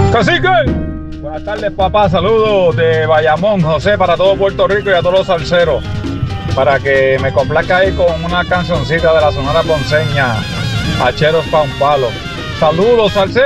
Cacique. Buenas tardes, papá. Saludos de Bayamón, José, para todo Puerto Rico y a todos los salseros. Para que me complazca ahí con una cancioncita de la Sonora Ponceña, Hacheros pa' un palo. Saludos, salseros.